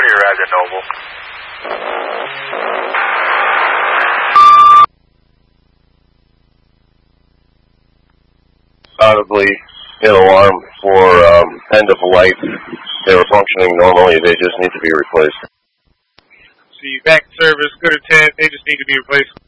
your Roger Noble. Audibly an alarm for end of life. They were functioning normally. They just need to be replaced. See, back to service, good or 10, they just need to be replaced.